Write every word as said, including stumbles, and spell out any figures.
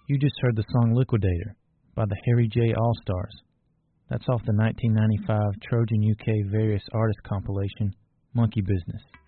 You just heard the song Liquidator by the Harry J. All-Stars. That's off the nineteen ninety-five Trojan U K Various Artists compilation, Monkey Business.